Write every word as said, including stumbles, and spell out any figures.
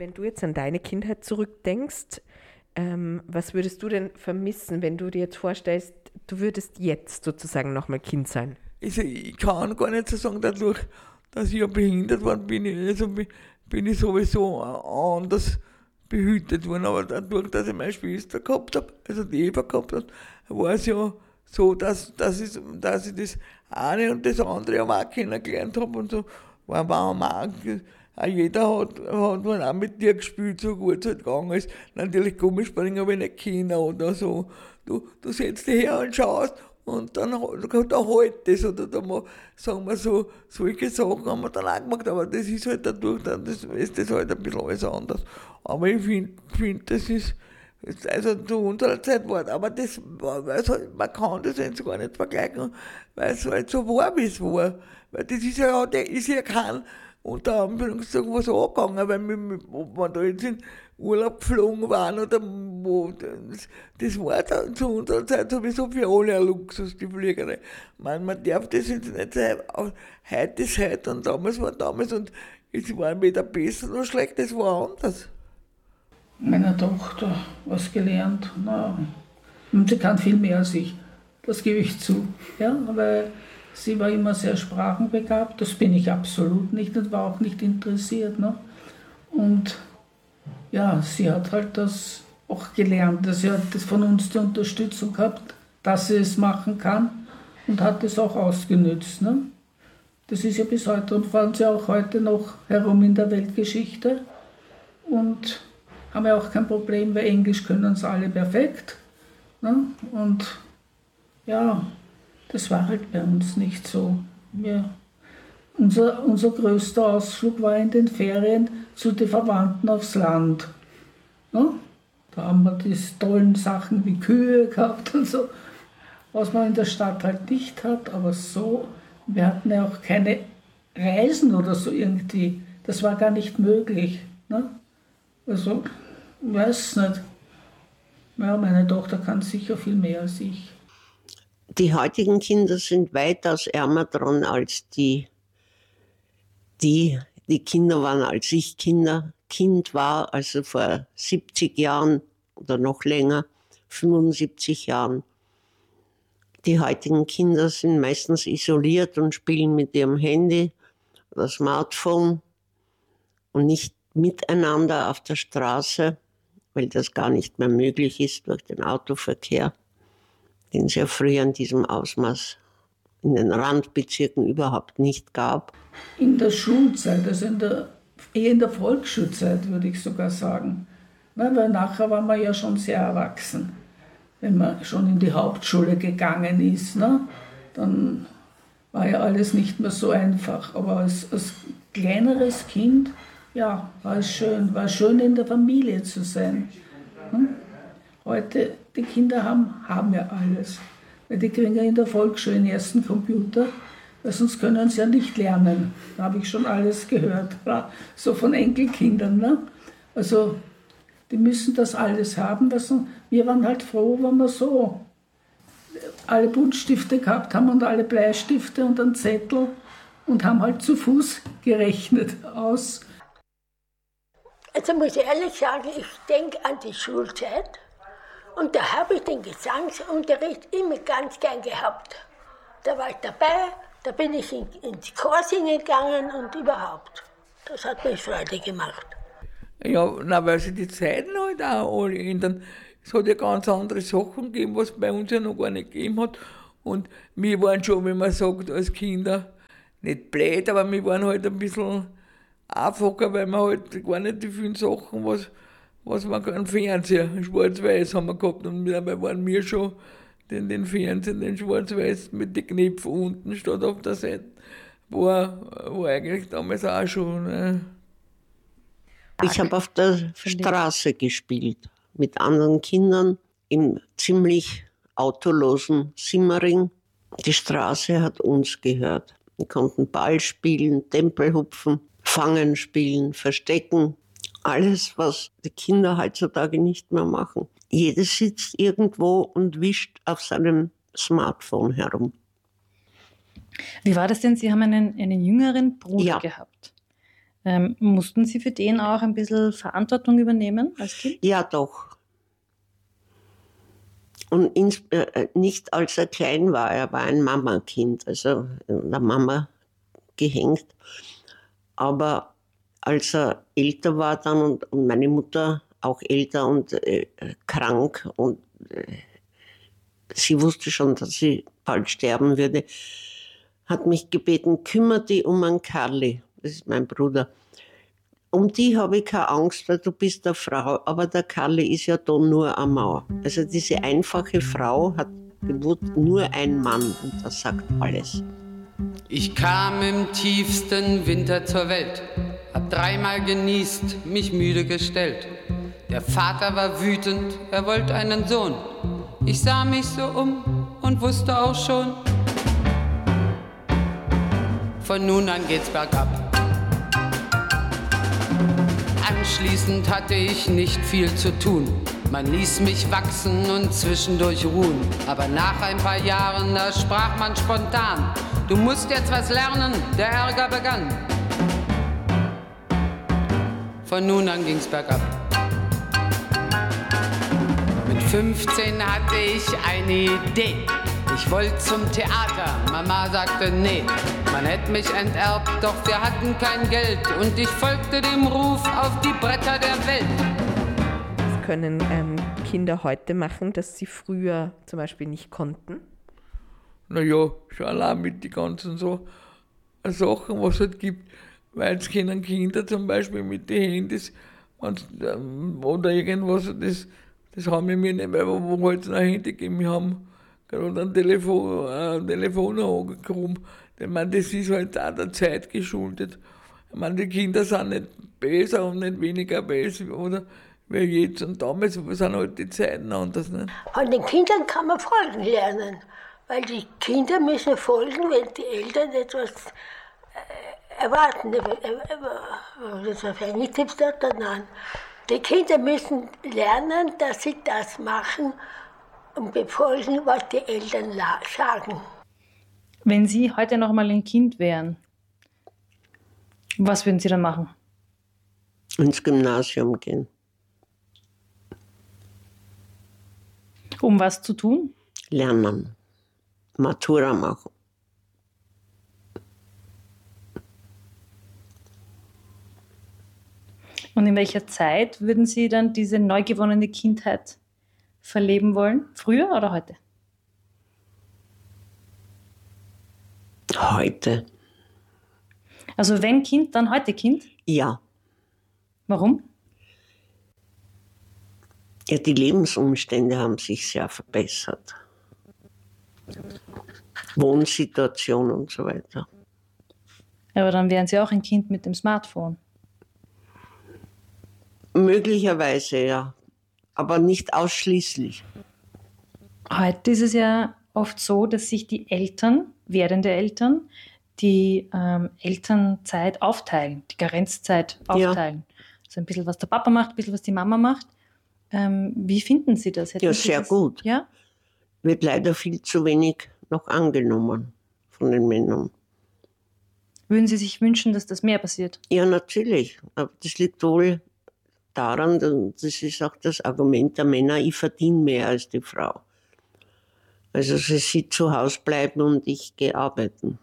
Wenn du jetzt an deine Kindheit zurückdenkst, ähm, was würdest du denn vermissen, wenn du dir jetzt vorstellst, du würdest jetzt sozusagen nochmal Kind sein? Also ich kann gar nicht so sagen, dadurch, dass ich ja behindert war, bin ich, also bin, bin ich sowieso anders behütet worden. Aber dadurch, dass ich meine Schwester gehabt habe, also die Eva gehabt habe, war es ja so, dass, dass, ich, dass ich das eine und das andere auch kennengelernt habe und so. War man auch, auch jeder hat, hat man auch mit dir gespielt, so gut es halt gegangen ist. Natürlich Gummispringen habe ich nicht können oder so. Du, du setzt dich her und schaust und dann da halt das oder da mal, sagen wir so, solche Sachen haben wir dann auch gemacht, aber das ist halt dadurch, dann das, ist das halt ein bisschen alles anders. Aber ich finde, find, das ist, also zu unserer Zeit war es, aber das war, halt, man kann das jetzt gar nicht vergleichen, weil es halt so war, wie es war. Weil das ist ja, der ist ja kein, unter Anführungszeichen, was angegangen, weil wir, ob wir da jetzt in Urlaub geflogen waren oder wo, das, das war da zu unserer Zeit sowieso für alle ein Luxus, die Fliegerei. Man, man darf das jetzt nicht sagen, heute ist heute und damals war damals und es war weder besser noch schlecht, das war anders. Meine Tochter was gelernt, na, und sie kann viel mehr als ich, das gebe ich zu, ja, weil sie war immer sehr sprachenbegabt, das bin ich absolut nicht und war auch nicht interessiert. Ne? Und ja, sie hat halt das auch gelernt, sie hat das von uns die Unterstützung gehabt, dass sie es machen kann und hat es auch ausgenützt. Ne? Das ist ja bis heute, und fahren sie auch heute noch herum in der Weltgeschichte und haben ja auch kein Problem, weil Englisch können sie alle perfekt. Ne? Und ja, das war halt bei uns nicht so. Ja. Unser, unser größter Ausflug war in den Ferien zu den Verwandten aufs Land. Ja? Da haben wir die tollen Sachen wie Kühe gehabt und so, was man in der Stadt halt nicht hat, aber so, wir hatten ja auch keine Reisen oder so irgendwie, das war gar nicht möglich. Ne? Also, ich weiß nicht. Ja, meine Tochter kann sicher viel mehr als ich. Die heutigen Kinder sind weitaus ärmer dran als die, die, die Kinder waren, als ich Kinder, Kind war, also vor siebzig Jahren oder noch länger, fünfundsiebzig Jahren. Die heutigen Kinder sind meistens isoliert und spielen mit ihrem Handy oder Smartphone und nicht miteinander auf der Straße, weil das gar nicht mehr möglich ist durch den Autoverkehr, den es ja früher in diesem Ausmaß in den Randbezirken überhaupt nicht gab. In der Schulzeit, also in der, eher in der Volksschulzeit würde ich sogar sagen, ne, weil nachher war man ja schon sehr erwachsen. Wenn man schon in die Hauptschule gegangen ist, ne, dann war ja alles nicht mehr so einfach. Aber als, als kleineres Kind, ja, war es schön, war schön in der Familie zu sein. Hm? Heute, die Kinder haben, haben ja alles. Weil die kriegen ja in der Volksschule den ersten Computer, weil sonst können sie ja nicht lernen. Da habe ich schon alles gehört, so von Enkelkindern. Ne? Also die müssen das alles haben. Wir waren halt froh, wenn wir so alle Buntstifte gehabt haben und alle Bleistifte und einen Zettel und haben halt zu Fuß gerechnet aus. Also muss ich ehrlich sagen, ich denke an die Schulzeit und da habe ich den Gesangsunterricht immer ganz gern gehabt. Da war ich dabei, da bin ich in, ins Chor singen gegangen und überhaupt. Das hat mir Freude gemacht. Ja, na, weil sie die Zeiten halt auch alle ändern. Es hat ja ganz andere Sachen gegeben, was bei uns ja noch gar nicht gegeben hat. Und wir waren schon, wie man sagt, als Kinder nicht blöd, aber wir waren halt ein bisschen einfacher, weil wir halt gar nicht die vielen Sachen, was, was man kann, Fernseher, schwarz-weiß haben wir gehabt. Und dabei waren wir schon den, den Fernseher, den schwarz-weiß mit den Knöpfen unten statt auf der Seite. War, war eigentlich damals auch schon. Ne? Ich habe auf der Straße gespielt, mit anderen Kindern im ziemlich autolosen Simmering. Die Straße hat uns gehört. Wir konnten Ball spielen, Tempelhupfen, Fangen spielen, Verstecken. Alles, was die Kinder heutzutage nicht mehr machen. Jeder sitzt irgendwo und wischt auf seinem Smartphone herum. Wie war das denn? Sie haben einen, einen jüngeren Bruder ja. gehabt. Ähm, mussten Sie für den auch ein bisschen Verantwortung übernehmen als Kind? Ja, doch. Und ins, äh, nicht als er klein war, er war ein Mamakind, also in der Mama gehängt. Aber als er älter war dann und, und meine Mutter auch älter und äh, krank und äh, sie wusste schon, dass sie bald sterben würde, hat mich gebeten, kümmere dich um einen Karli, das ist mein Bruder. Um die habe ich keine Angst, weil du bist eine Frau, aber der Karli ist ja da nur eine Mauer. Also diese einfache Frau hat gewusst, nur ein Mann und das sagt alles. Ich kam im tiefsten Winter zur Welt, hab dreimal genießt, mich müde gestellt. Der Vater war wütend, er wollte einen Sohn. Ich sah mich so um und wusste auch schon, von nun an geht's bergab. Anschließend hatte ich nicht viel zu tun. Man ließ mich wachsen und zwischendurch ruhen. Aber nach ein paar Jahren, da sprach man spontan: Du musst jetzt was lernen, der Ärger begann. Von nun an ging's bergab. Mit fünfzehn hatte ich eine Idee. Ich wollte zum Theater, Mama sagte nee. Man hätte mich enterbt, doch wir hatten kein Geld. Und ich folgte dem Ruf auf die Bretter der Welt. Was können ähm, Kinder heute machen, das sie früher zum Beispiel nicht konnten? Naja, schon allein mit den ganzen so Sachen, was es halt gibt. Weil es können Kinder zum Beispiel mit den Handys ähm, oder irgendwas, das, das haben wir mir nicht, weil wo wir halt ein Handy gegeben haben, gerade ein Telefon, ein Telefon angekommen. Ich meine, das ist halt auch der Zeit geschuldet. Ich meine, die Kinder sind nicht besser und nicht weniger besser, oder? Wie jetzt und damals sind halt die Zeiten anders. Nicht? An den Kindern kann man Folgen lernen, weil die Kinder müssen folgen, wenn die Eltern etwas äh, erwarten. Das ist ein Tipps da dann. Die Kinder müssen lernen, dass sie das machen und befolgen, was die Eltern sagen. Wenn Sie heute noch mal ein Kind wären, was würden Sie dann machen? Ins Gymnasium gehen. Um was zu tun? Lernen. Matura machen. Und in welcher Zeit würden Sie dann diese neu gewonnene Kindheit verleben wollen? Früher oder heute? Heute. Also wenn Kind, dann heute Kind? Ja. Warum? Ja, die Lebensumstände haben sich sehr verbessert. Wohnsituation und so weiter. Aber dann wären Sie auch ein Kind mit dem Smartphone. Möglicherweise, ja. Aber nicht ausschließlich. Heute ist es ja oft so, dass sich die Eltern, werdende Eltern, die ähm, Elternzeit aufteilen, die Karenzzeit aufteilen. Ja. Also ein bisschen, was der Papa macht, ein bisschen, was die Mama macht. Ähm, wie finden Sie das? Hätten ja, Sie sehr das? gut. Ja? Wird leider viel zu wenig noch angenommen von den Männern. Würden Sie sich wünschen, dass das mehr passiert? Ja, natürlich. Aber das liegt wohl daran, das ist auch das Argument der Männer, ich verdiene mehr als die Frau. Also sie sieht zu Hause bleiben und ich gehe arbeiten.